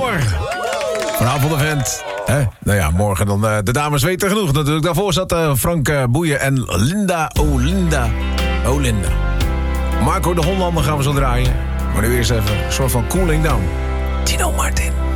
Morgen. Vanavond de vent. Nou ja, morgen dan de dames weten genoeg natuurlijk. Daarvoor zat Frank Boeien en Linda Olinda. Marco de Hollander gaan we zo draaien. Maar nu eerst even een soort van cooling down. Tino Martin.